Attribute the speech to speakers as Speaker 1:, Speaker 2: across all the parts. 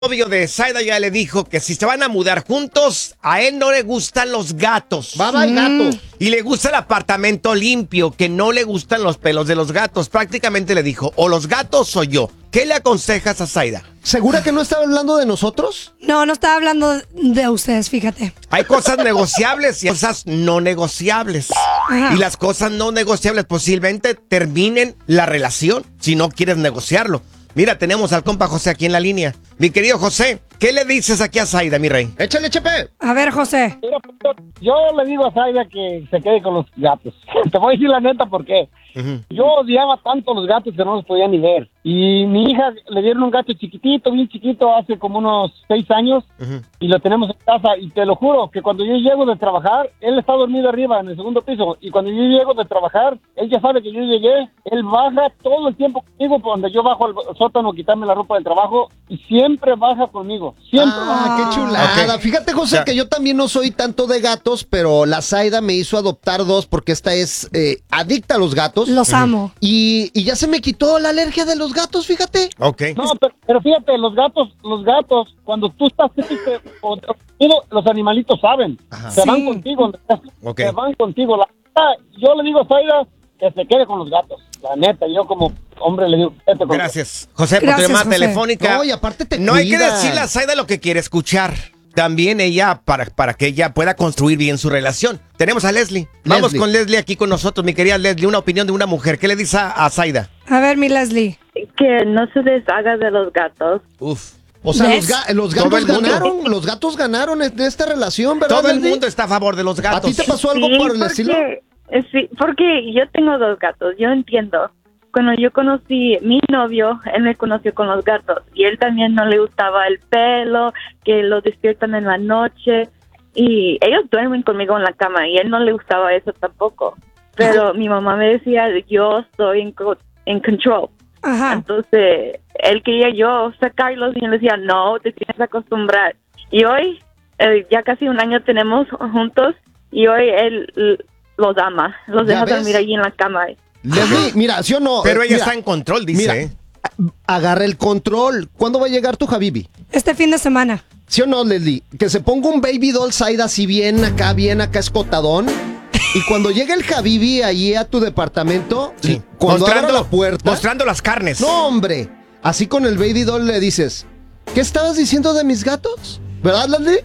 Speaker 1: novio de Zaida ya le dijo que si se van a mudar juntos, a él no le gustan los gatos.
Speaker 2: Baba y gato.
Speaker 1: Y le gusta el apartamento limpio, que no le gustan los pelos de los gatos. Prácticamente le dijo, o los gatos o yo. ¿Qué le aconsejas a Zaida?
Speaker 2: ¿Segura que no estaba hablando de nosotros?
Speaker 3: No, no estaba hablando de ustedes, fíjate.
Speaker 1: Hay cosas negociables y cosas no negociables.
Speaker 3: Ajá.
Speaker 1: Y las cosas no negociables posiblemente terminen la relación si no quieres negociarlo. Mira, tenemos al compa José aquí en la línea. Mi querido José, ¿qué le dices aquí a Zaida, mi rey?
Speaker 2: Échale, Chepe.
Speaker 3: A ver, José.
Speaker 4: Mira, yo le digo a Zaida que se quede con los gatos. Te voy a decir la neta por qué. Yo odiaba tanto los gatos que no los podía ni ver. Y mi hija le dieron un gato chiquitito, bien chiquito, hace como unos 6 años. Y lo tenemos en casa. Y te lo juro que cuando yo llego de trabajar, él está dormido arriba en el segundo piso. Y cuando yo llego de trabajar, él ya sabe que yo llegué. Él baja todo el tiempo conmigo cuando yo bajo al sótano a quitarme la ropa del trabajo. Y siempre baja conmigo. Siempre baja.
Speaker 2: Qué chulada.
Speaker 1: Ok.
Speaker 2: Fíjate, José,
Speaker 1: Ya.
Speaker 2: que yo también no soy tanto de gatos, pero la Zaida me hizo adoptar 2 porque esta es adicta a los gatos.
Speaker 3: Los amo.
Speaker 2: Y ya se me quitó la alergia de los gatos, fíjate.
Speaker 1: Ok.
Speaker 4: No, pero fíjate, los gatos, cuando tú estás triste o deprimido, los animalitos saben. Se van
Speaker 3: Sí.
Speaker 4: contigo,
Speaker 1: Ok.
Speaker 4: se van contigo. Yo le digo a Zaida que se quede con los gatos. La neta, yo como hombre le digo, vete con
Speaker 1: Gracias, José, por tu
Speaker 3: Gracias,
Speaker 1: llamada
Speaker 3: José.
Speaker 1: telefónica.
Speaker 2: No, y aparte te
Speaker 1: No hay que
Speaker 2: cuidan.
Speaker 1: decirle a Zaida lo que quiere escuchar. También ella, para que ella pueda construir bien su relación. Tenemos a Leslie. Vamos
Speaker 2: Leslie.
Speaker 1: con Leslie aquí con nosotros, mi querida Leslie. Una opinión de una mujer. ¿Qué le dice a Zaida?
Speaker 3: A ver, mi Leslie.
Speaker 5: Que no se deshaga de los gatos.
Speaker 1: Uf.
Speaker 2: O sea,
Speaker 3: ¿Ves?
Speaker 2: los
Speaker 1: Todo
Speaker 2: gatos
Speaker 1: el mundo.
Speaker 2: ganaron. Los gatos ganaron de esta relación, ¿verdad,
Speaker 1: Todo el
Speaker 2: Leslie?
Speaker 1: mundo está a favor de los
Speaker 2: ¿A
Speaker 1: gatos.
Speaker 2: ti te pasó algo
Speaker 5: Sí,
Speaker 2: por el estilo?
Speaker 5: Sí, porque yo tengo 2 gatos, yo entiendo. Cuando yo conocí mi novio, él me conoció con los gatos y él también no le gustaba el pelo, que lo despiertan en la noche y ellos duermen conmigo en la cama y a él no le gustaba eso tampoco. Pero mi mamá me decía, yo estoy en control.
Speaker 3: Ajá.
Speaker 5: Entonces, él quería yo sacarlos y yo le decía, no, te tienes que acostumbrar. Y hoy, ya casi un año tenemos juntos y hoy él los ama, los
Speaker 2: ¿Ya
Speaker 5: deja
Speaker 2: ves?
Speaker 5: dormir allí en la cama.
Speaker 2: Leslie, mira, ¿sí o no?
Speaker 1: Pero ella
Speaker 2: Mira,
Speaker 1: está en control, dice.
Speaker 2: mira,
Speaker 1: ¿eh?
Speaker 2: agarra el control. ¿Cuándo va a llegar tu Habibi?
Speaker 3: Este fin de semana.
Speaker 2: ¿Sí o no, Leslie? Que se ponga un baby doll Zaida así bien acá escotadón. Y cuando llegue el Habibi allí a tu departamento,
Speaker 1: Sí.
Speaker 2: cuando abra la puerta...
Speaker 1: Mostrando las carnes.
Speaker 2: No, hombre. Así con el baby doll le dices, ¿qué estabas diciendo de mis gatos? ¿Verdad, Leslie?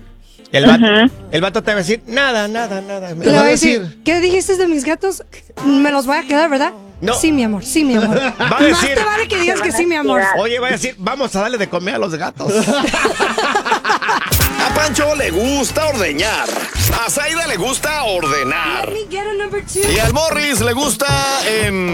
Speaker 1: El vato te va a decir, nada.
Speaker 2: Le
Speaker 3: Le
Speaker 2: va
Speaker 3: voy
Speaker 2: a
Speaker 3: a decir,
Speaker 2: decir-
Speaker 3: ¿qué dijiste de mis gatos? Me los voy a quedar, ¿verdad?
Speaker 1: No.
Speaker 3: Sí, mi amor, sí, mi amor.
Speaker 1: Va a decir,
Speaker 3: Más te vale que digas que sí, mi amor.
Speaker 1: oye, va a decir, vamos a darle de comer a los gatos.
Speaker 6: A Pancho le gusta ordeñar. A Zaida le gusta ordenar.
Speaker 3: Let me get a number 2.
Speaker 6: Y al Morris le gusta